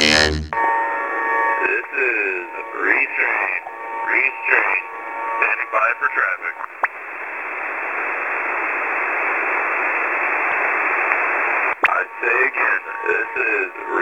This is Reese Train, standing by for traffic. I say again, this is